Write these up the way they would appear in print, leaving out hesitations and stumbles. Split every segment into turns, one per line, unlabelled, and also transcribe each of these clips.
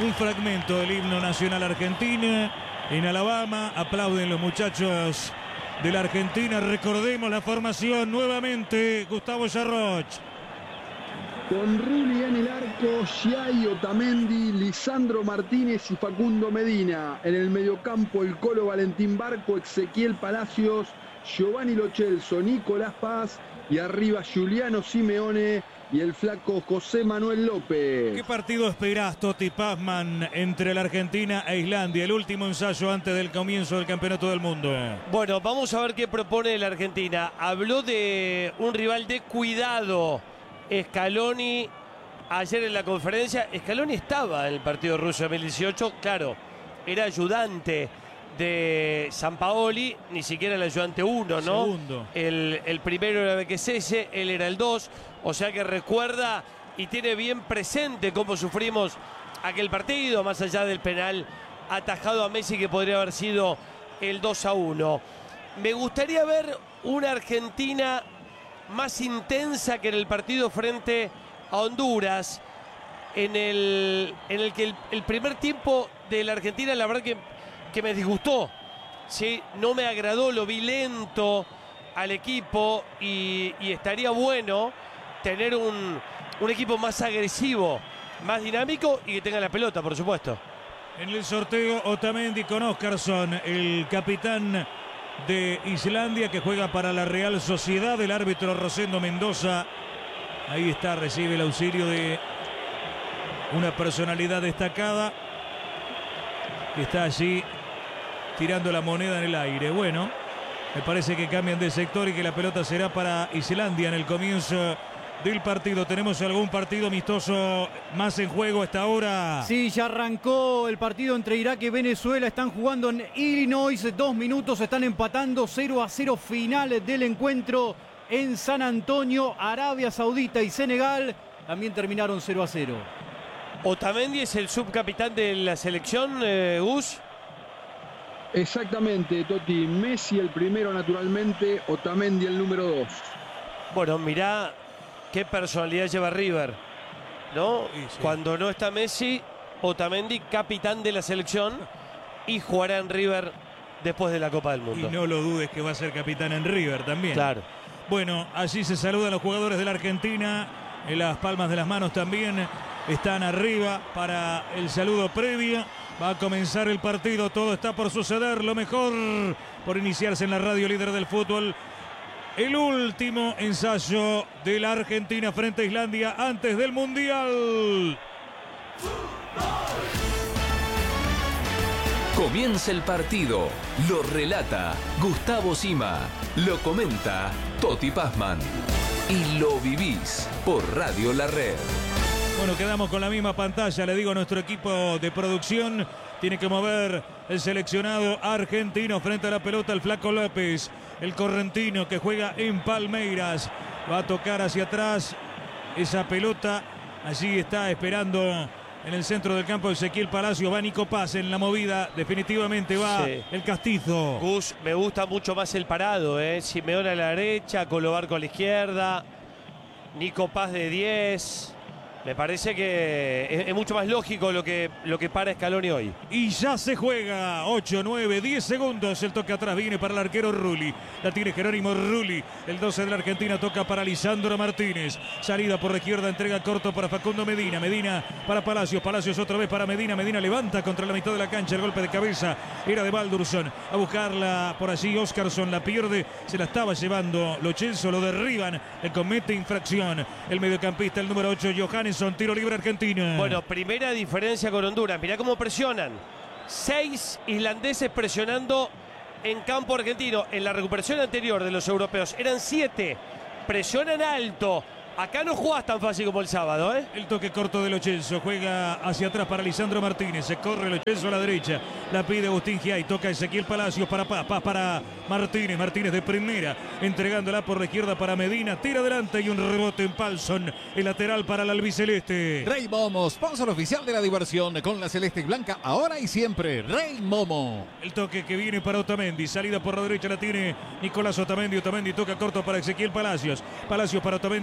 un fragmento del himno nacional argentino. En Alabama aplauden los muchachos de la Argentina. Recordemos la formación nuevamente. Gustavo Yarroch.
Con Rulli en el arco, Giai, Otamendi, Lisandro Martínez y Facundo Medina. En el mediocampo, el Colo Valentín Barco, Ezequiel Palacios, Giovanni Lo Celso, Nicolás Paz. Y arriba Giuliano Simeone y el flaco José Manuel López.
¿Qué partido esperás, Toti Pazman, entre la Argentina e Islandia? El último ensayo antes del comienzo del Campeonato del Mundo.
Bueno, vamos a ver qué propone la Argentina. Habló de un rival de cuidado, Scaloni, ayer en la conferencia. Scaloni estaba en el partido ruso 2018, claro, era ayudante de Sampaoli, ni siquiera el ayudante 1, ¿no?
Segundo.
El primero era Bekesese, él era el 2, o sea que recuerda y tiene bien presente cómo sufrimos aquel partido, más allá del penal atajado a Messi que podría haber sido el 2-1. Me gustaría ver una Argentina más intensa que en el partido frente a Honduras, en el que el primer tiempo de la Argentina, la verdad que me disgustó, ¿sí? No me agradó, lo vi lento al equipo y estaría bueno tener un equipo más agresivo, más dinámico y que tenga la pelota, por supuesto.
En el sorteo, Otamendi con Óskarsson, el capitán de Islandia que juega para la Real Sociedad, el árbitro Rosendo Mendoza. Ahí está, recibe el auxilio de una personalidad destacada que está allí tirando la moneda en el aire. Bueno, me parece que cambian de sector y que la pelota será para Islandia en el comienzo del partido. ¿Tenemos algún partido amistoso más en juego hasta ahora?
Sí, ya arrancó el partido entre Irak y Venezuela. Están jugando en Illinois. 2 minutos, están empatando 0-0 final del encuentro en San Antonio. Arabia Saudita y Senegal también terminaron 0-0.
Otamendi es el subcapitán de la selección, Gus.
Exactamente, Toti. Messi el primero, naturalmente. Otamendi el número 2.
Bueno, mirá qué personalidad lleva River, ¿no?
Sí, sí.
Cuando no está Messi, Otamendi, capitán de la selección, y jugará en River después de la Copa del Mundo.
Y no lo dudes que va a ser capitán en River también.
Claro.
Bueno, allí se saludan los jugadores de la Argentina. En las palmas de las manos también están arriba para el saludo previo. Va a comenzar el partido, todo está por suceder, lo mejor por iniciarse en la radio líder del fútbol. El último ensayo de la Argentina frente a Islandia antes del Mundial.
Comienza el partido, lo relata Gustavo Sima, lo comenta Toti Pazman y lo vivís por Radio La Red.
Bueno, quedamos con la misma pantalla, le digo a nuestro equipo de producción, tiene que mover el seleccionado argentino frente a la pelota el Flaco López, el correntino que juega en Palmeiras, va a tocar hacia atrás esa pelota, allí está esperando en el centro del campo Ezequiel Palacio, va Nico Paz en la movida, definitivamente va
Sí.
el castizo.
Gus, me gusta mucho más el parado, Simeone a la derecha, Colobarco a la izquierda, Nico Paz de 10. Me parece que es mucho más lógico lo que para Scaloni hoy.
Y ya se juega 8, 9, 10 segundos. El toque atrás viene para el arquero Rulli. La tiene Jerónimo Rulli. El 12 de la Argentina toca para Lisandro Martínez. Salida por la izquierda, entrega corto para Facundo Medina. Medina para Palacios. Palacios otra vez para Medina. Medina levanta contra la mitad de la cancha. El golpe de cabeza era de Baldursson. A buscarla por allí Óskarsson. La pierde. Se la estaba llevando Lo Celso. Lo derriban. Le comete infracción. El mediocampista, el número 8, Johannes. Tiro libre Argentina.
Bueno, primera diferencia con Honduras. Mirá cómo presionan. 6 islandeses presionando en campo argentino. En la recuperación anterior de los europeos eran 7. Presionan alto. Acá no jugás tan fácil como el sábado,
El toque corto de Lo Celso. Juega hacia atrás para Lisandro Martínez. Se corre Lo Celso a la derecha. La pide Agustín Giai. Toca Ezequiel Palacios para Paz. Paz para Martínez. Martínez de primera. Entregándola por la izquierda para Medina. Tira adelante y un rebote en Palsson. El lateral para el albiceleste.
Rey Momo, sponsor oficial de la diversión con la celeste y blanca, ahora y siempre. Rey Momo.
El toque que viene para Otamendi. Salida por la derecha la tiene Nicolás Otamendi. Otamendi toca corto para Ezequiel Palacios. Palacios para Otamendi. Otamendi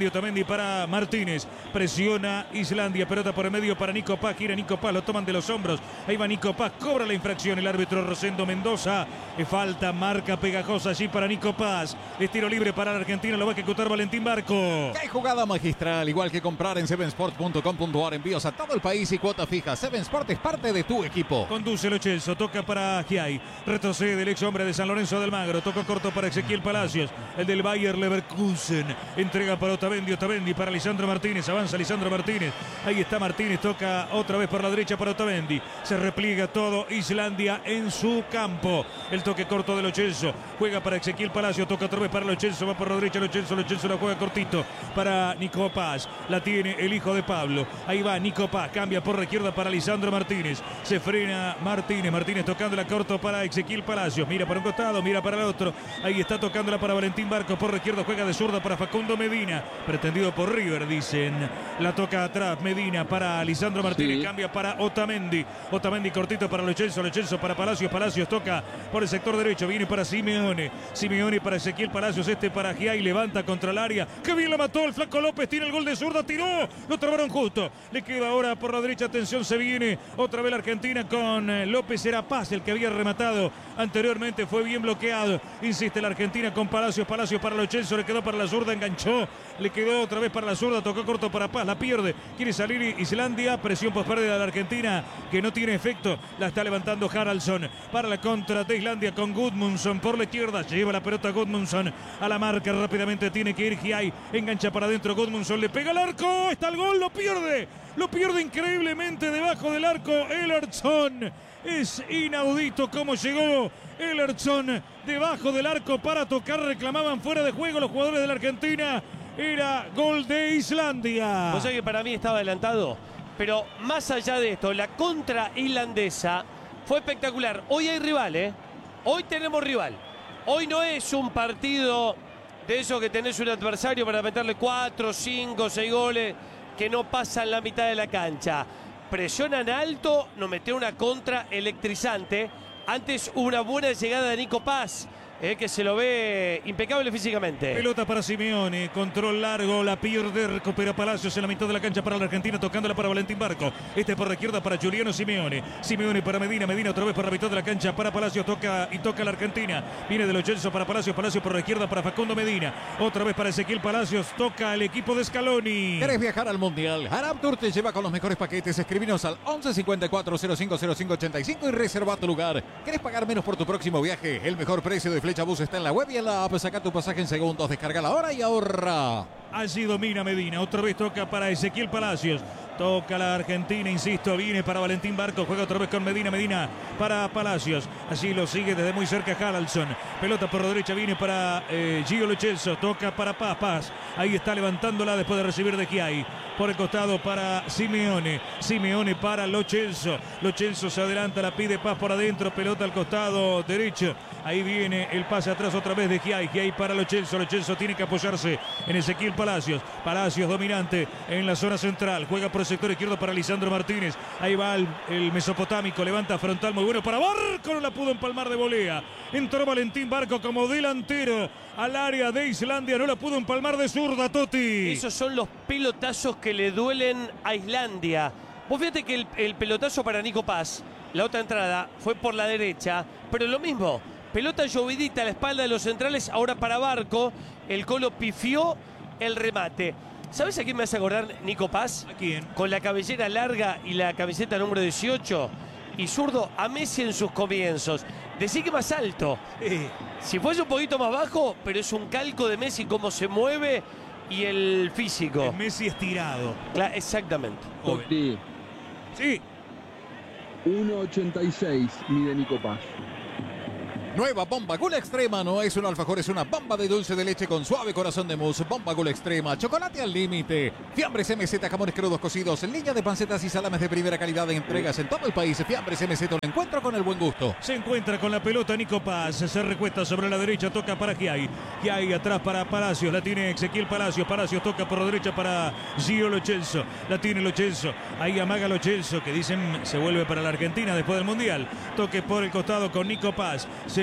para Martínez. Presiona Islandia. Pelota por el medio para Nico Paz. Gira Nico Paz. Lo toman de los hombros. Ahí va Nico Paz. Cobra la infracción el árbitro Rosendo Mendoza. Falta, marca pegajosa allí para Nico Paz. Es tiro libre para la Argentina. Lo va a ejecutar Valentín Barco.
¡Qué jugada magistral! Igual que comprar en sevensport.com.ar. Envíos a todo el país y cuota fija. Seven Sport es parte de tu equipo.
Conduce Lo Celso. Toca para Giai. Retrocede el ex hombre de San Lorenzo del Magro. Toca corto para Ezequiel Palacios. El del Bayer Leverkusen. Entrega para Otamendi. Otamendi para Lisandro Martínez. Avanza Lisandro Martínez. Ahí está Martínez. Toca otra vez por la derecha para Otamendi. Se repliega todo Islandia en su campo. El toque corto de Lo Celso. Juega para Ezequiel Palacios. Toca otra vez para Lo Celso. Va por la derecha Lo Celso. Lo Celso la juega cortito para Nico Paz. La tiene el hijo de Pablo. Ahí va Nico Paz. Cambia por la izquierda para Lisandro Martínez. Se frena Martínez. Martínez tocándola corto para Ezequiel Palacios. Mira para un costado. Mira para el otro. Ahí está tocándola para Valentín Barco. Por la izquierda juega de zurda para Facundo Medina. Pretendido por River, dicen. La toca atrás Medina para Lisandro Martínez.
Sí.
Cambia para Otamendi. Otamendi cortito para Lo Celso. Lo Celso para Palacios. Palacios toca por el sector derecho. Viene para Simeone. Simeone para Ezequiel Palacios. Este para Giai. Levanta contra el área. ¡Qué bien la mató el Flaco López! Tiene el gol de zurda. Tiró. Lo trabaron justo. Le queda ahora por la derecha. Atención, se viene otra vez la Argentina con López. Era Paz el que había rematado anteriormente. Fue bien bloqueado. Insiste la Argentina con Palacios. Palacios para Lo Celso. Le quedó para la zurda. Enganchó. Le quedó otra vez para la zurda. Tocó corto para Paz. La pierde. Quiere salir Islandia. Presión por pérdida de la Argentina que no tiene efecto. La está levantando Haraldsson para la contra de Islandia con Gudmundsson por la izquierda. Lleva la pelota Gudmundsson a la marca. Rápidamente tiene que ir Giai. Engancha para adentro Gudmundsson. Le pega al arco. Está el gol. Lo pierde. Lo pierde increíblemente debajo del arco Ellertsson. Es inaudito cómo llegó Ellertsson debajo del arco para tocar. Reclamaban fuera de juego los jugadores de la Argentina. Era gol de Islandia.
O sea que para mí estaba adelantado. Pero más allá de esto, la contra islandesa fue espectacular. Hoy hay rival, ¿eh? Hoy tenemos rival. Hoy no es un partido de eso que tenés un adversario para meterle 4, 5, 6 goles que no pasan la mitad de la cancha. Presionan alto, nos metió una contra electrizante. Antes una buena llegada de Nico Paz, que se lo ve impecable físicamente.
Pelota para Simeone, control largo, la pierde, recupera Palacios en la mitad de la cancha para la Argentina, tocándola para Valentín Barco. Este por la izquierda para Juliano Simeone. Simeone para Medina, Medina otra vez por la mitad de la cancha para Palacios, toca la Argentina. Viene de Lo Celso para Palacios, Palacios por la izquierda para Facundo Medina. Otra vez para Ezequiel Palacios, toca el equipo de Scaloni.
¿Querés viajar al Mundial? Arab Tour te lleva con los mejores paquetes. Escribinos al 11 54 05 05 85 y reserva tu lugar. ¿Querés pagar menos por tu próximo viaje? El mejor precio de Flecha Bus está en la web y en la app. Saca tu pasaje en segundos. Descargala ahora y ahorra.
Allí domina Medina. Otra vez toca para Ezequiel Palacios. Toca la Argentina, insisto, viene para Valentín Barco, juega otra vez con Medina, Medina para Palacios, así lo sigue desde muy cerca Haraldsson, pelota por la derecha, viene para Gio Lo Celso, toca para Paz, ahí está levantándola después de recibir de Giai, por el costado para Simeone, Simeone para Lo Celso se adelanta, la pide Paz por adentro, pelota al costado derecho, ahí viene el pase atrás otra vez de Giai para Lo Celso tiene que apoyarse en Ezequiel Palacios dominante en la zona central, juega por el sector izquierdo para Lisandro Martínez, ahí va el mesopotámico, levanta frontal muy bueno para Barco, no la pudo empalmar de volea, entró Valentín Barco como delantero al área de Islandia, no la pudo empalmar de zurda, Totti.
Esos son los pelotazos que le duelen a Islandia. Vos fíjate que el pelotazo para Nico Paz, la otra entrada, fue por la derecha, pero lo mismo, pelota llovidita a la espalda de los centrales, ahora para Barco, el Colo pifió el remate. ¿Sabes a quién me hace acordar Nico Paz?
¿A quién?
Con la cabellera larga y la camiseta número 18. Y zurdo a Messi en sus comienzos. Decí que más alto. Si fuese un poquito más bajo, pero es un calco de Messi, cómo se mueve y el físico.
El Messi estirado.
Exactamente.
Totti.
Sí.
1.86 mide Nico Paz.
Nueva Bomba Gula Extrema, no es un alfajor, es una bomba de dulce de leche con suave corazón de mousse. Bomba Gula Extrema, chocolate al límite. Fiambres MZ, jamones crudos cocidos, línea de pancetas y salames de primera calidad de entregas en todo el país. Fiambres MZ, un encuentro con el buen gusto.
Se encuentra con la pelota Nico Paz, se recuesta sobre la derecha, toca para Giai atrás para Palacios, la tiene Ezequiel Palacios toca por la derecha para Gio Lo Celso, la tiene Lo Celso, ahí amaga Lo Celso, que dicen se vuelve para la Argentina después del Mundial. Toque por el costado con Nico Paz, se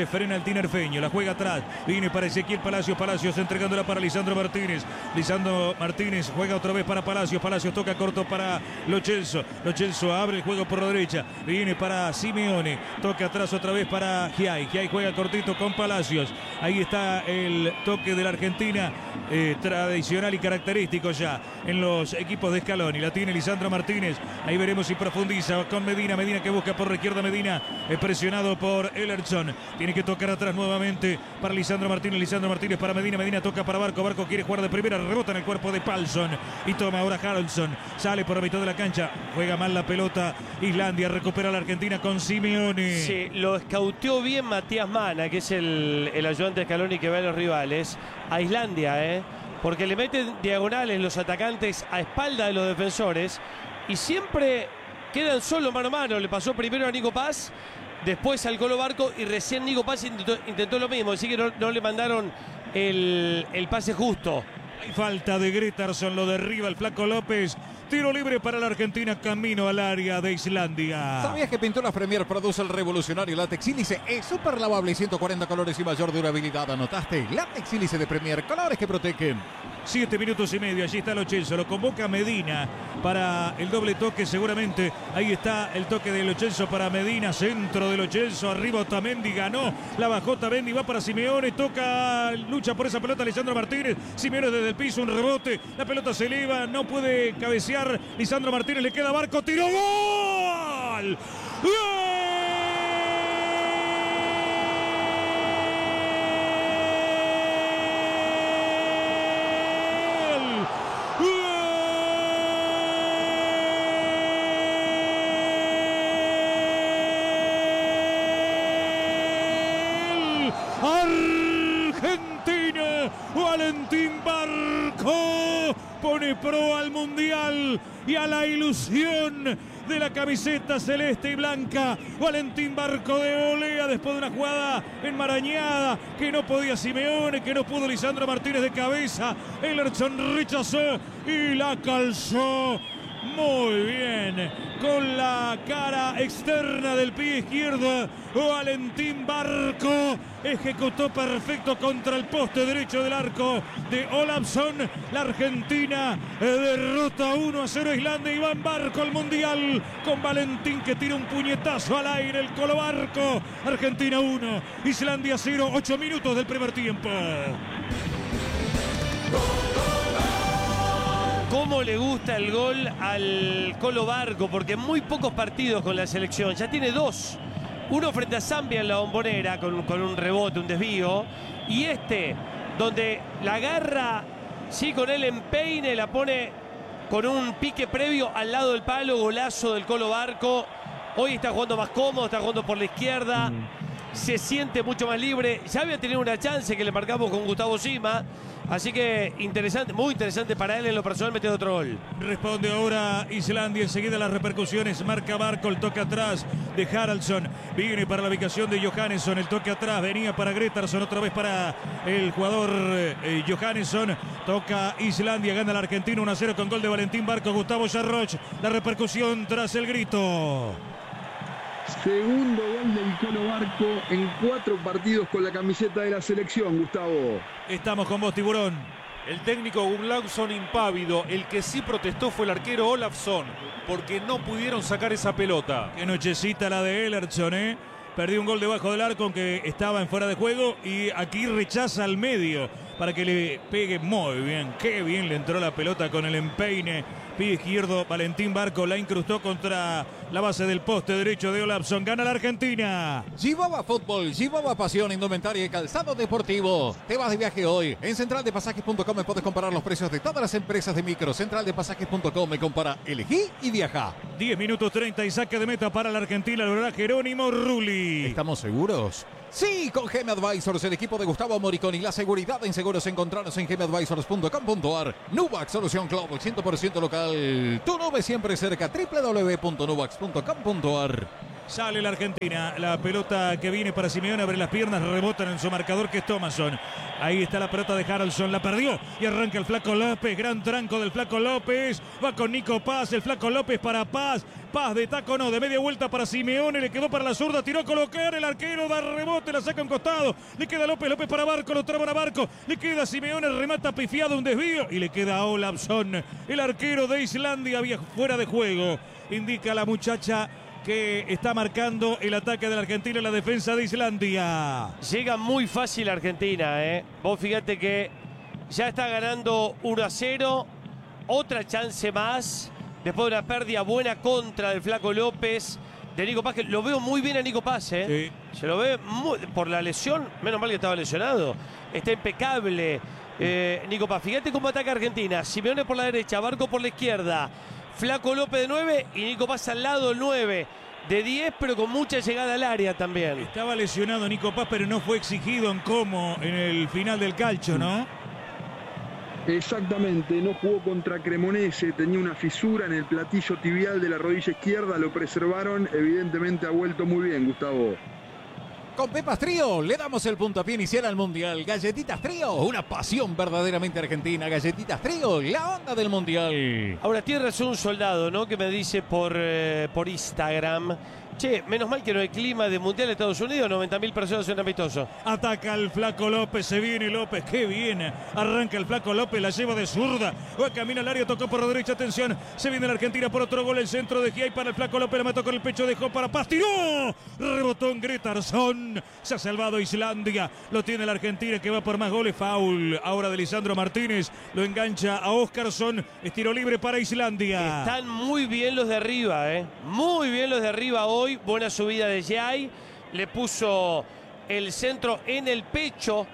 se frena el tinerfeño, la juega atrás, viene para Ezequiel Palacios, Palacios entregándola para Lisandro Martínez, Lisandro Martínez juega otra vez para Palacios, Palacios toca corto para Lo Celso, Lo Celso abre el juego por la derecha, viene para Simeone, toca atrás otra vez para Giai, Giai juega cortito con Palacios, ahí está el toque de la Argentina, tradicional y característico ya en los equipos de Scaloni, la tiene Lisandro Martínez, ahí veremos si profundiza con Medina, Medina que busca por la izquierda, Medina es presionado por Ellerson, tiene que tocar atrás nuevamente para Lisandro Martínez para Medina, Medina toca para Barco, Barco quiere jugar de primera, rebota en el cuerpo de Palsson y toma ahora Haraldsson, sale por la mitad de la cancha, juega mal la pelota, Islandia recupera a la Argentina con Simeone.
Sí, lo escauteó bien Matías Mana, que es el ayudante de Scaloni que ve a los rivales, a Islandia, porque le meten diagonales los atacantes a espalda de los defensores y siempre quedan solo mano a mano. Le pasó primero a Nico Paz, después al Colo Barco y recién Nico Paz intentó lo mismo, así que no le mandaron el pase justo.
Hay falta de Gretarsson, lo derriba el Flaco López. Tiro libre para la Argentina, camino al área de Islandia.
¿Sabías que Pinturas Premier produce el revolucionario látex sílice? Es súper lavable, 140 colores y mayor durabilidad. ¿Anotaste? Látex sílice de Premier, colores que protegen.
7 minutos y medio, allí está Lo Celso, lo convoca Medina para el doble toque seguramente. Ahí está el toque de Lo Celso para Medina, centro de Lo Celso, arriba Otamendi, ganó, la bajó Otamendi, va para Simeone, toca, lucha por esa pelota Lisandro Martínez, Simeone desde el piso, un rebote, la pelota se eleva, no puede cabecear, Lisandro Martínez, le queda Barco, tiró, ¡gol! ¡Gol! Argentina, Valentín Barco pone pro al Mundial y a la ilusión de la camiseta celeste y blanca. Valentín Barco de volea después de una jugada enmarañada que no podía Simeone, que no pudo Lisandro Martínez de cabeza. Ellerson rechazó y la calzó muy bien con la cara externa del pie izquierdo. Valentín Barco ejecutó perfecto contra el poste derecho del arco de Olafsson. La Argentina derrota 1-0 a Islandia. Iván Barco al Mundial con Valentín que tira un puñetazo al aire. El Colo Barco. Argentina 1, Islandia 0. 8 minutos del primer tiempo.
Cómo le gusta el gol al Colo Barco, porque en muy pocos partidos con la selección, ya tiene 2. Uno frente a Zambia en la Bombonera con un rebote, un desvío. Y donde la agarra, sí, con el empeine, la pone con un pique previo al lado del palo, golazo del Colo Barco. Hoy está jugando más cómodo, está jugando por la izquierda. Se siente mucho más libre. Ya había tenido una chance que le marcamos con Gustavo Sima. Así que interesante, muy interesante para él en lo personal meter otro gol.
Responde ahora Islandia, enseguida las repercusiones, marca Barco, el toque atrás de Haraldsson, viene para la ubicación de Johannesson, el toque atrás, venía para Gretarsson, otra vez para el jugador Johannesson, toca Islandia, gana la Argentina 1-0 con gol de Valentín Barco, Gustavo Jarroch, la repercusión tras el grito.
Segundo gol del Colo Barco en 4 partidos con la camiseta de la selección, Gustavo.
Estamos con vos, Tiburón.
El técnico Gunnlaugsson impávido, el que sí protestó fue el arquero Olafsson, porque no pudieron sacar esa pelota.
Qué nochecita la de Ellerson, Perdió un gol debajo del arco aunque estaba en fuera de juego y aquí rechaza al medio para que le pegue muy bien. Qué bien le entró la pelota con el empeine. Pie izquierdo, Valentín Barco la incrustó contra la base del poste derecho de Olafsson. Gana la Argentina.
Gibaba Fútbol, Gibaba Pasión, indumentaria y calzado deportivo. Te vas de viaje hoy. En centraldepasajes.com puedes comparar los precios de todas las empresas de micro. Centraldepasajes.com me compara, elegí y viaja.
10 minutos 30 y saque de meta para la Argentina. Lo hará Jerónimo Rulli.
¿Estamos seguros? Sí, con GM Advisors, el equipo de Gustavo Moricón y la seguridad en seguros encontrarnos en gmadvisors.com.ar. Nubax, solución cloud 100% local. Tu nube siempre cerca, www.nubax.com.ar.
Sale la Argentina. La pelota que viene para Simeone, abre las piernas, rebotan en su marcador que es Thomasson. Ahí está la pelota de Haraldson, la perdió y arranca el Flaco López. Gran tranco del Flaco López. Va con Nico Paz, el Flaco López para Paz. Paz de taco no, de media vuelta para Simeone, le quedó para la zurda, tiró a colocar, el arquero da rebote, la saca a un costado, le queda López, López para Barco, lo traba a Barco, le queda Simeone, remata pifiado, un desvío y le queda a Olafsson, el arquero de Islandia, fuera de juego, indica la muchacha que está marcando el ataque de la Argentina en la defensa de Islandia.
Llega muy fácil Argentina, Vos fíjate que ya está ganando 1-0, otra chance más. Después de una pérdida buena contra del Flaco López, de Nico Paz, que lo veo muy bien a Nico Paz,
Sí.
Se lo ve por la lesión, menos mal que estaba lesionado. Está impecable Nico Paz. Fíjate cómo ataca Argentina. Simeone por la derecha, Barco por la izquierda. Flaco López de 9 y Nico Paz al lado 9. De 10, pero con mucha llegada al área también.
Estaba lesionado Nico Paz, pero no fue exigido en el final del calcio, ¿no?
Exactamente, no jugó contra Cremonese, tenía una fisura en el platillo tibial de la rodilla izquierda, lo preservaron, evidentemente ha vuelto muy bien, Gustavo.
Con Pepas Trío le damos el puntapié inicial al Mundial. Galletitas Trío, una pasión verdaderamente argentina. Galletitas Trío, la onda del Mundial.
Ahora, tiene razón un soldado, ¿no? Que me dice por Instagram: che, menos mal que no hay clima de Mundial de Estados Unidos, 90.000 personas en amistoso.
Ataca el Flaco López, se viene López, qué bien. Arranca el Flaco López, la lleva de zurda. Camina al área, tocó por la derecha, atención. Se viene la Argentina por otro gol, el centro de Giai para el Flaco López, la mató con el pecho, dejó para Paz, tiró. Rebotó en Gretarsson. Se ha salvado Islandia, lo tiene la Argentina que va por más goles. Foul ahora de Lisandro Martínez, lo engancha a Óskarsson. Es tiro libre para Islandia.
Están muy bien los de arriba, muy bien los de arriba hoy. Buena subida de Giai, le puso el centro en el pecho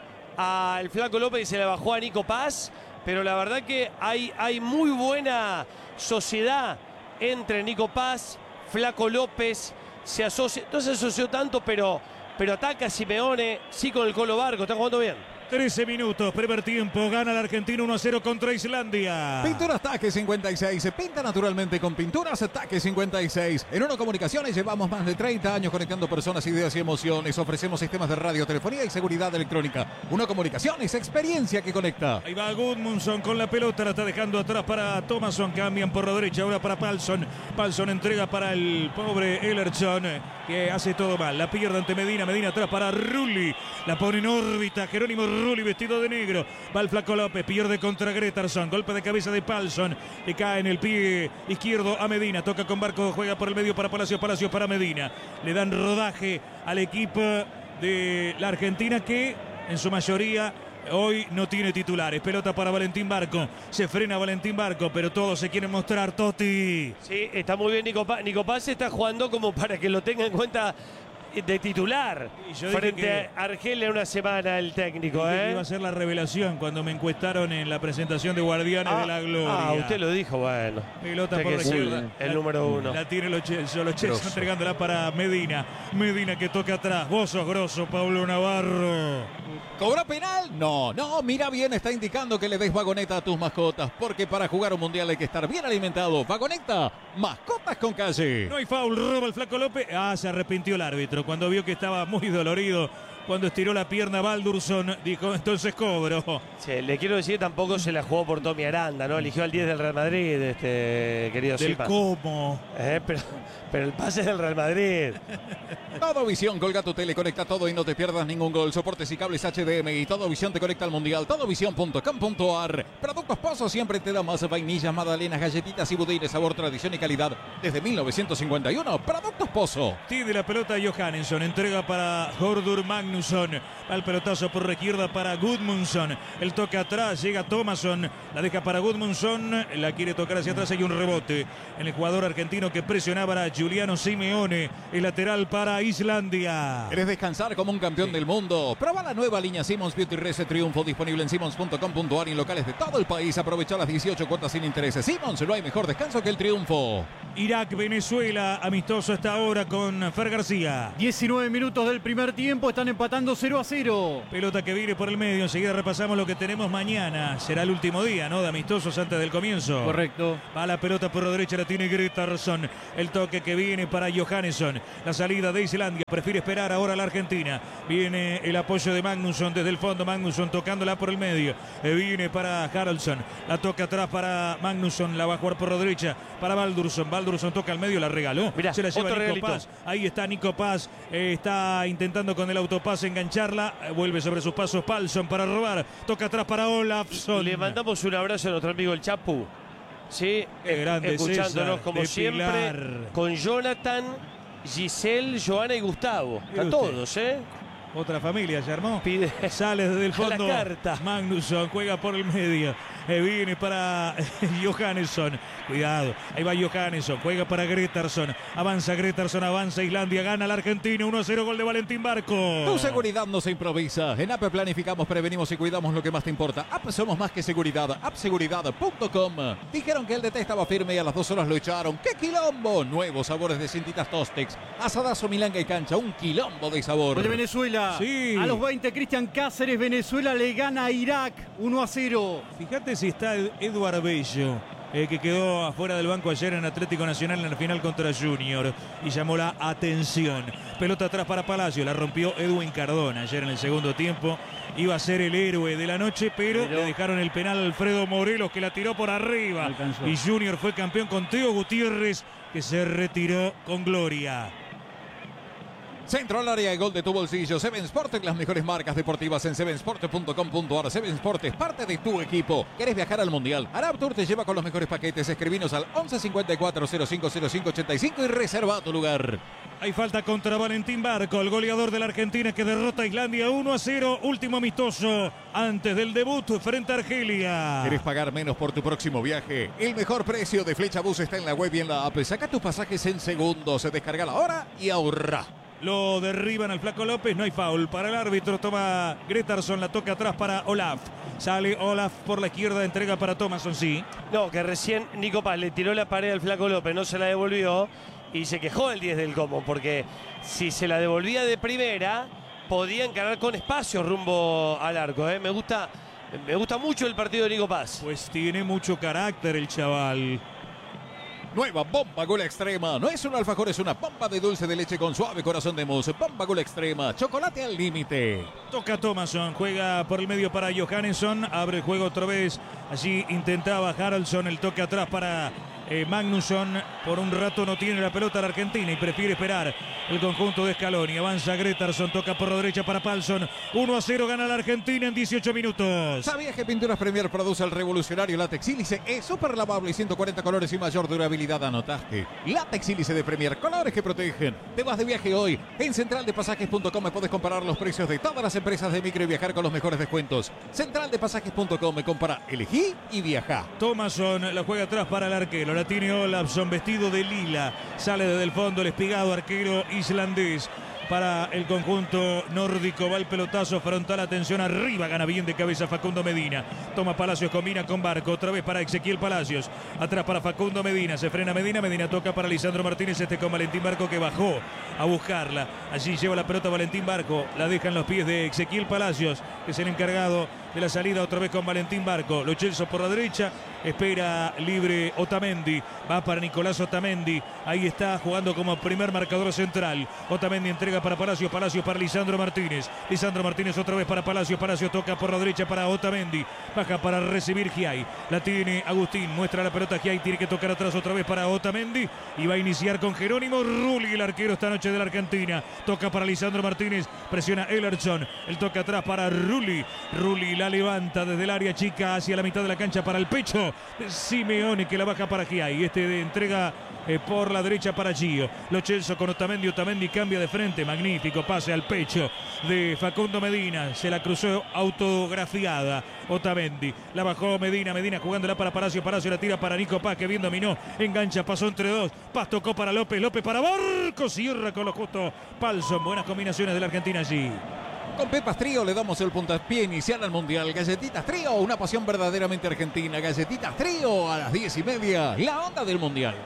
al Flaco López y se le bajó a Nico Paz, pero la verdad que hay muy buena sociedad entre Nico Paz, Flaco López, se asocia, no se asoció tanto, pero ataca a Simeone, sí, con el Colo Barco, está jugando bien.
13 minutos, primer tiempo, gana la Argentina 1-0 contra Islandia.
Pinturas Taque 56, se pinta naturalmente con Pinturas Taque 56. En Uno Comunicaciones llevamos más de 30 años conectando personas, ideas y emociones. Ofrecemos sistemas de radio, telefonía y seguridad electrónica. Uno Comunicaciones, experiencia que conecta.
Ahí va Gudmundsson con la pelota, la está dejando atrás para Thomasson, cambian por la derecha, ahora para Palsson. Palsson entrega para el pobre Ellerson, que hace todo mal. La pierde ante Medina, Medina atrás para Rulli. La pone en órbita, Jerónimo Rulli vestido de negro. Va el Flaco López, pierde contra Gretarsson. Golpe de cabeza de Palsson. Le cae en el pie izquierdo a Medina. Toca con Barco, juega por el medio para Palacios, Palacios para Medina. Le dan rodaje al equipo de la Argentina que en su mayoría hoy no tiene titulares. Pelota para Valentín Barco. Se frena Valentín Barco, pero todos se quieren mostrar, Totti.
Sí, está muy bien Nico Paz. Nico Paz está jugando como para que lo tenga en cuenta de titular frente a Argelia en una semana el técnico.
Iba a ser la revelación cuando me encuestaron en la presentación de Guardianes de la Gloria.
Usted lo dijo, bueno.
Pelota por la izquierda.
El número 1.
La tiene los Chelsea entregándola para Medina. Medina que toca atrás. Vos sos grosso, Pablo Navarro.
¿Cobró penal? No, mira bien, está indicando que le des vagoneta a tus mascotas, porque para jugar un mundial hay que estar bien alimentado. Vagoneta, mascotas con calle.
No hay foul, roba el Flaco López. Se arrepintió el árbitro cuando vio que estaba muy dolorido. Cuando estiró la pierna Baldursson, dijo, entonces cobro.
Sí, le quiero decir, tampoco se la jugó por Tommy Aranda, ¿no? Eligió al 10 del Real Madrid, querido
Del
Silva.
cómo.
Pero el pase es del Real Madrid.
Todo Visión, colga tu tele, conecta todo y no te pierdas ningún gol. Soportes y cables HDMI. Todo Visión te conecta al mundial. Todovisión.com.ar. Productos Pozo siempre te da más vainillas, magdalenas, galletitas y budines, sabor, tradición y calidad. Desde 1951, Productos Pozo.
Tiene la pelota Johannesson. Entrega para Hordur Magnusson. Al pelotazo por la izquierda para Gudmundsson. El toque atrás, llega Thomasson. La deja para Gudmundsson. La quiere tocar hacia atrás. Hay un rebote en el jugador argentino que presionaba a Giuliano Simeone. El lateral para Islandia.
¿Querés descansar como un campeón del mundo? Prueba la nueva línea Simmons Beauty Reset Triunfo, disponible en simmons.com.ar y en locales de todo el país. Aprovecha las 18 cuotas sin intereses. Simmons, no hay mejor descanso que el triunfo.
Irak, Venezuela, amistoso hasta ahora con Fer García.
19 minutos del primer tiempo, están empatando 0-0.
Pelota que viene por el medio, enseguida repasamos lo que tenemos mañana. Será el último día, ¿no? De amistosos antes del comienzo.
Correcto.
Va la pelota por la derecha, la tiene Gretarsson. El toque que viene para Johannesson. La salida de Islandia, prefiere esperar ahora a la Argentina. Viene el apoyo de Magnusson desde el fondo. Magnusson tocándola por el medio. Viene para Haraldsson. La toca atrás para Magnusson. La va a jugar por la derecha para Baldursson. Baldursson toca al medio, la regaló.
Mirá,
se la lleva
otro
Nico
regalito.
Paz. Ahí está Nico Paz. Está intentando con el autopase engancharla. Vuelve sobre sus pasos Palsson para robar. Toca atrás para Olafsson.
Le mandamos un abrazo a nuestro amigo el Chapu. Sí,
Qué grande,
escuchándonos
César,
como
de
siempre.
Pilar.
Con Jonathan, Giselle, Joana y Gustavo.
Mire
A
usted.
todos, ¿eh?
Otra familia se armó.
Pide
Sale desde el
a la
fondo.
carta.
Magnusson juega por el medio. Viene para Johannesson. Cuidado. Ahí va Johannesson. Juega para Gretarsson. Avanza Gretarsson. Avanza Islandia. Gana la Argentina. 1-0 gol de Valentín Barco.
Tu seguridad no se improvisa. En APE planificamos, prevenimos y cuidamos lo que más te importa. APE somos más que seguridad. AppSeguridad.com. Dijeron que el DT estaba firme y a las 2 horas lo echaron. ¡Qué quilombo! Nuevos sabores de cintitas Tostex. Asadazo, milanga y cancha. Un quilombo de sabor.
Gol de Venezuela.
Sí.
A los 20, Cristian Cáceres. Venezuela le gana a Irak 1-0.
Fíjate si está Eduard Bello, que quedó afuera del banco ayer en Atlético Nacional en la final contra Junior y llamó la atención. Pelota atrás para Palacio, la rompió Edwin Cardona ayer en el segundo tiempo. Iba a ser el héroe de la noche, pero le dejaron el penal a Alfredo Morelos, que la tiró por arriba.
Alcanzó.
Y Junior fue campeón con Teo Gutiérrez, que se retiró con gloria.
Centro al área y gol de tu bolsillo. Seven Sport, las mejores marcas deportivas en sevensport.com.ar. Seven Sport es parte de tu equipo. ¿Querés viajar al Mundial? Arab Tour te lleva con los mejores paquetes. Escribinos al 11 54 05 05 85 y reserva tu lugar.
Hay falta contra Valentín Barco, el goleador de la Argentina que derrota a Islandia 1-0. Último amistoso antes del debut frente a Argelia.
¿Querés pagar menos por tu próximo viaje? El mejor precio de Flecha Bus está en la web y en la app. Saca tus pasajes en segundos. Descarga la hora y ahorra.
Lo derriban al Flaco López, no hay foul para el árbitro, toma Gretarsson, la toca atrás para Olaf. Sale Olaf por la izquierda, entrega para Thomasson, sí.
No, que recién Nico Paz le tiró la pared al Flaco López, no se la devolvió y se quejó el 10 del Como, porque si se la devolvía de primera, podía encarar con espacio rumbo al arco. Me gusta mucho el partido de Nico Paz.
Pues tiene mucho carácter el chaval.
Nueva bomba Gula Extrema. No es un alfajor, es una bomba de dulce de leche con suave corazón de mousse. Bomba Gula Extrema. Chocolate al límite.
Toca Thomasson, juega por el medio para Johannesson. Abre el juego otra vez. Allí intentaba Haraldsson, el toque atrás para Magnusson. Por un rato no tiene la pelota la Argentina y prefiere esperar el conjunto de Scaloni. Avanza Gretarsson, toca por la derecha para Palsson. 1-0 gana la Argentina en 18 minutos.
¿Sabías que Pinturas Premier produce el revolucionario látex sílice? Es súper lavable y 140 colores y mayor durabilidad. Anotaste. Látex sílice de Premier, colores que protegen. Te vas de viaje hoy. En centraldepasajes.com me puedes comparar los precios de todas las empresas de micro y viajar con los mejores descuentos. Centraldepasajes.com me compara, elegí y viaja.
Thomasson la juega atrás para el arquero. La tiene Olafsson vestido de lila. Sale desde el fondo el espigado arquero islandés. Para el conjunto nórdico va el pelotazo frontal, atención arriba, gana bien de cabeza Facundo Medina. Toma Palacios, combina con Barco, otra vez para Ezequiel Palacios. Atrás para Facundo Medina, se frena Medina, Medina toca para Lisandro Martínez, con Valentín Barco que bajó a buscarla. Allí lleva la pelota Valentín Barco, la deja en los pies de Ezequiel Palacios, que es el encargado de la salida otra vez con Valentín Barco. Lo Chelsea por la derecha, espera libre Otamendi, va para Nicolás Otamendi, ahí está jugando como primer marcador central. Otamendi entrega para Palacios, Palacios para Lisandro Martínez, Lisandro Martínez otra vez para Palacios, Palacios toca por la derecha para Otamendi, baja para recibir Giai, la tiene Agustín, muestra la pelota Giai, tiene que tocar atrás otra vez para Otamendi y va a iniciar con Jerónimo Rulli, el arquero esta noche de la Argentina, toca para Lisandro Martínez, presiona Ellerson, el toque atrás para Rulli, Rulli la levanta desde el área chica hacia la mitad de la cancha para el pecho de Simeone, que la baja para Giai, de entrega por la derecha para Gio. Lo Chelsea con Otamendi, Otamendi cambia de frente, magnífico pase al pecho de Facundo Medina, se la cruzó autografiada Otamendi, la bajó Medina, Medina jugándola para Palacio, Palacio la tira para Nico Paz, que bien dominó, engancha, pasó entre dos, Paz tocó para López, López para Barco, cierra con lo justo Palsson, buenas combinaciones de la Argentina allí.
Con Pepas Trío le damos el puntapié inicial al Mundial. Galletitas Trío, una pasión verdaderamente argentina. Galletitas Trío a las 10:30, la onda del Mundial.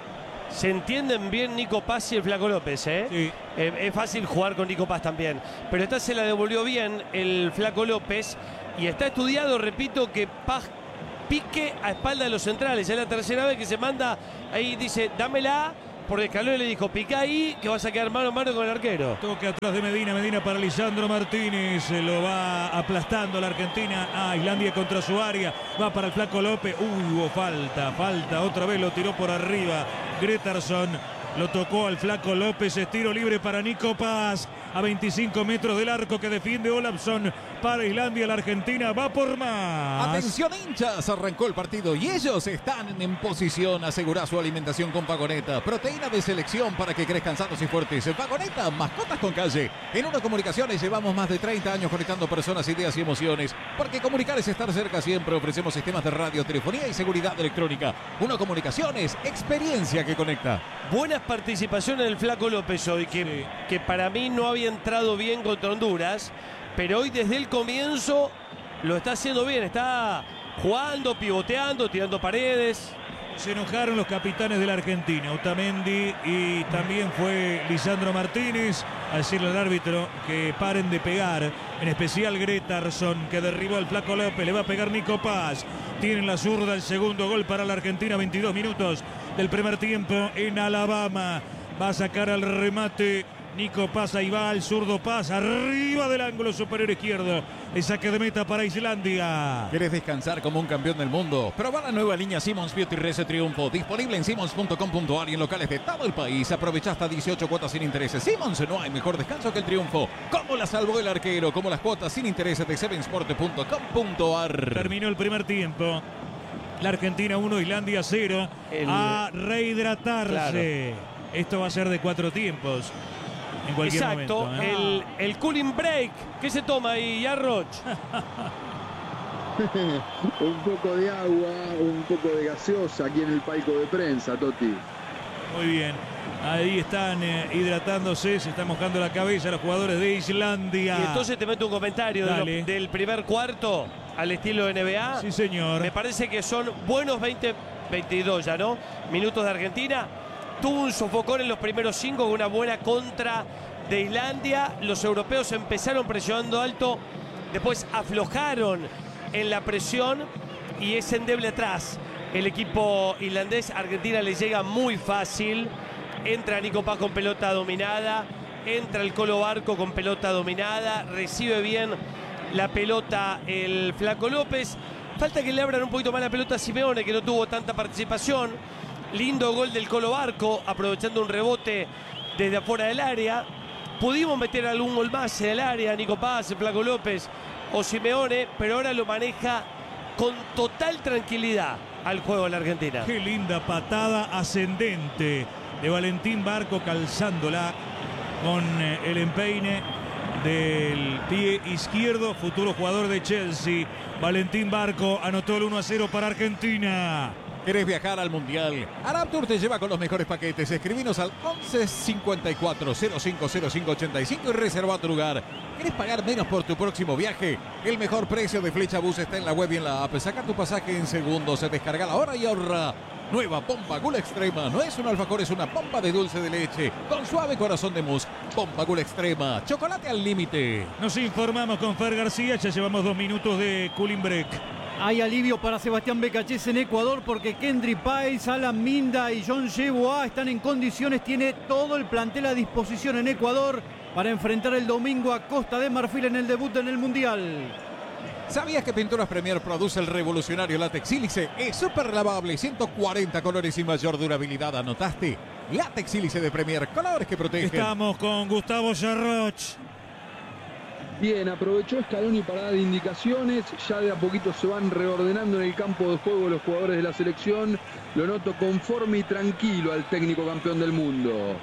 Se entienden bien Nico Paz y el Flaco López, ¿eh?
Sí.
Es fácil jugar con Nico Paz también. Pero esta se la devolvió bien el Flaco López. Y está estudiado, repito, que Paz pique a espalda de los centrales. Es la tercera vez que se manda ahí, dice, dámela. Porque Scaloni le dijo, pica ahí, que vas a quedar mano a mano con el arquero.
Toque atrás de Medina, Medina para Lisandro Martínez, lo va aplastando la Argentina. Islandia contra su área, va para el Flaco López. Hubo falta, otra vez lo tiró por arriba Gretarsson, lo tocó al Flaco López, es tiro libre para Nico Paz, a 25 metros del arco que defiende Olafsson para Islandia. La Argentina va por más.
Atención hinchas, arrancó el partido y ellos están en posición. Asegura su alimentación con Pagoneta, proteína de selección para que crezcan sanos y fuertes. Pagoneta, mascotas con calle. En Uno Comunicaciones llevamos más de 30 años conectando personas, ideas y emociones, porque comunicar es estar cerca siempre. Ofrecemos sistemas de radio, telefonía y seguridad electrónica. Uno Comunicaciones, experiencia que conecta.
Buenas participaciones del Flaco López hoy, que para mí no había entrado bien contra Honduras, pero hoy desde el comienzo lo está haciendo bien, está jugando, pivoteando, tirando paredes.
Se enojaron los capitanes de la Argentina, Otamendi y también fue Lisandro Martínez, a decirle al árbitro que paren de pegar, en especial Gretarsson, que derribó al Flaco López. Le va a pegar Nico Paz, tiene en la zurda el segundo gol para la Argentina, 22 minutos del primer tiempo en Alabama. Va a sacar al remate Nico Paz, ahí va el zurdo Paz, arriba del ángulo superior izquierdo. El saque de meta para Islandia.
¿Quieres descansar como un campeón del mundo? Proba la nueva línea Simmons Beauty Rese Triunfo, disponible en simmons.com.ar y en locales de todo el país. Aprovecha hasta 18 cuotas sin intereses. Simmons, no hay mejor descanso que el triunfo. ¿Cómo la salvó el arquero? Como las cuotas sin intereses de sevensport.com.ar.
Terminó el primer tiempo. La Argentina 1, Islandia 0. A rehidratarse. Claro. Esto va a ser de 4 tiempos. En cualquier
Exacto,
momento,
el cooling break. ¿Qué se toma ahí, Yarroch?
Un poco de agua, un poco de gaseosa aquí en el palco de prensa, Toti.
Muy bien. Ahí están hidratándose, se están mojando la cabeza los jugadores de Islandia.
Y entonces te meto un comentario del primer cuarto al estilo NBA.
Sí, señor.
Me parece que son buenos 20-22 ya, ¿no? Minutos de Argentina. Tuvo un sofocón en los primeros 5 con una buena contra de Islandia. Los europeos empezaron presionando alto, después aflojaron en la presión y es endeble atrás. El equipo irlandés, Argentina le llega muy fácil. Entra Nico Paz con pelota dominada, entra el Colo Barco con pelota dominada, recibe bien la pelota el Flaco López. Falta que le abran un poquito más la pelota a Simeone, que no tuvo tanta participación. Lindo gol del Colo Barco, aprovechando un rebote desde afuera del área. Pudimos meter algún gol más en el área, Nico Paz, el Flaco López o Simeone, pero ahora lo maneja con total tranquilidad al juego en la Argentina.
Qué linda patada ascendente de Valentín Barco, calzándola con el empeine del pie izquierdo. Futuro jugador de Chelsea, Valentín Barco, anotó el 1-0 para Argentina.
¿Querés viajar al Mundial? Araptour te lleva con los mejores paquetes. Escribinos al 11 54 05 05 85 y reserva tu lugar. ¿Querés pagar menos por tu próximo viaje? El mejor precio de Flecha Bus está en la web y en la app. Saca tu pasaje en segundos, se descarga la hora y ahorra. Nueva Bomba Gula Extrema. No es un alfajor, es una bomba de dulce de leche con suave corazón de mousse. Bomba Gula Extrema. Chocolate al límite.
Nos informamos con Fer García. Ya llevamos 2 minutos de cooling break.
Hay alivio para Sebastián Becachese en Ecuador porque Kendry Páez, Alan Minda y John Yeboah están en condiciones. Tiene todo el plantel a disposición en Ecuador para enfrentar el domingo a Costa de Marfil en el debut en el Mundial.
¿Sabías que Pinturas Premier produce el revolucionario látex sílice? Es súper lavable, 140 colores y mayor durabilidad. ¿Anotaste? Látex sílice de Premier, colores que protegen.
Estamos con Gustavo Yarroch.
Bien, aprovechó Scaloni para dar indicaciones, ya de a poquito se van reordenando en el campo de juego los jugadores de la selección. Lo noto conforme y tranquilo al técnico campeón del mundo.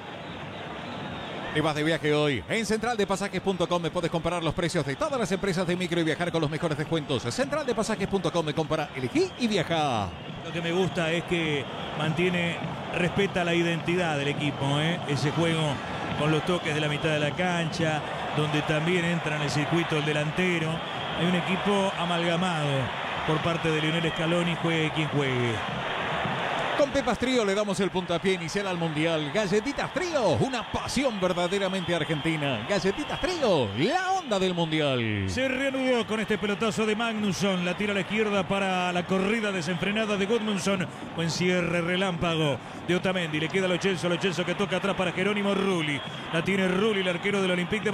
Te vas de viaje hoy. En centraldepasajes.com me puedes comparar los precios de todas las empresas de micro y viajar con los mejores descuentos. Centraldepasajes.com me compara, elegí y viaja.
Lo que me gusta es que respeta la identidad del equipo, ese juego con los toques de la mitad de la cancha, donde también entra en el circuito el delantero. Hay un equipo amalgamado por parte de Lionel Scaloni, juegue quien juegue.
Con Pepas Trío le damos el puntapié inicial al Mundial. Galletitas Trío, una pasión verdaderamente argentina. Galletitas Trío, la onda del Mundial.
Se reanudó con este pelotazo de Magnusson. La tira a la izquierda para la corrida desenfrenada de Gudmundsson. Buen cierre relámpago de Otamendi. Le queda a Lo Celso que toca atrás para Jerónimo Rulli. La tiene Rulli, el arquero del Olympique de